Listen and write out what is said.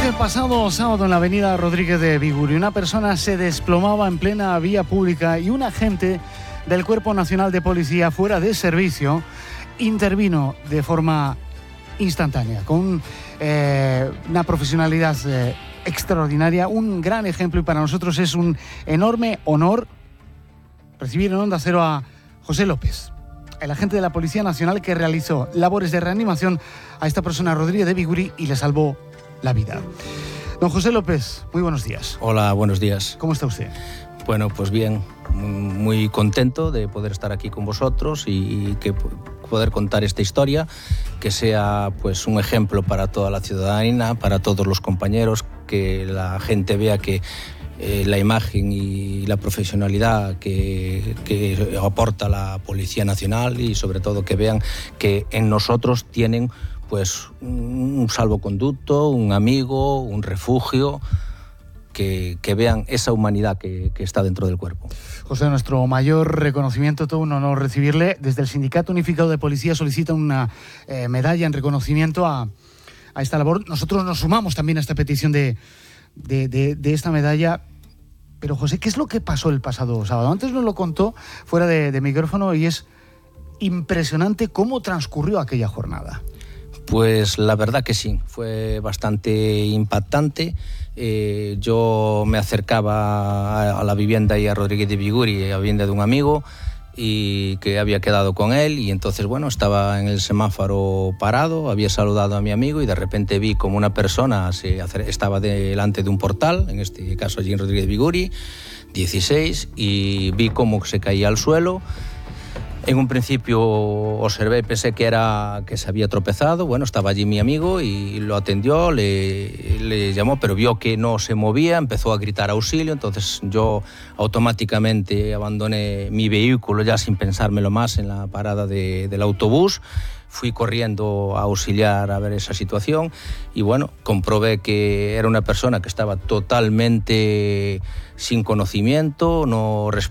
El pasado sábado en la avenida Rodríguez de Biguri, una persona se desplomaba en plena vía pública y un agente del Cuerpo Nacional de Policía fuera de servicio intervino de forma instantánea, con una profesionalidad extraordinaria, un gran ejemplo, y para nosotros es un enorme honor recibir en Onda Cero a José López, el agente de la Policía Nacional que realizó labores de reanimación a esta persona Rodríguez de Biguri y le salvó la vida. Don José López, muy buenos días. Hola, buenos días. ¿Cómo está usted? Bueno, pues bien, muy contento de poder estar aquí con vosotros y que poder contar esta historia, que sea pues un ejemplo para toda la ciudadanía, para todos los compañeros, que la gente vea que la imagen y la profesionalidad que aporta la Policía Nacional, y sobre todo que vean que en nosotros tienen pues un salvoconducto, un amigo, un refugio, que vean esa humanidad que está dentro del cuerpo. José, nuestro mayor reconocimiento, todo un honor recibirle. Desde el Sindicato Unificado de Policía solicita una medalla en reconocimiento a esta labor. Nosotros nos sumamos también a esta petición de esta medalla. Pero José, ¿qué es lo que pasó el pasado sábado? Antes nos lo contó fuera de micrófono y es impresionante cómo transcurrió aquella jornada. Pues la verdad que sí, fue bastante impactante. Yo me acercaba a la vivienda y a Rodríguez de Biguri, a la vivienda de un amigo, y que había quedado con él, y entonces bueno, estaba en el semáforo parado, había saludado a mi amigo y de repente vi como una persona estaba delante de un portal, en este caso allí en Rodríguez de Biguri, 16, y vi cómo se caía al suelo. En un principio observé, pensé que se había tropezado. Bueno, estaba allí mi amigo y lo atendió, le llamó, pero vio que no se movía, empezó a gritar auxilio. Entonces yo automáticamente abandoné mi vehículo ya sin pensármelo más en la parada del autobús. Fui corriendo a auxiliar a ver esa situación y bueno, comprobé que era una persona que estaba totalmente sin conocimiento, no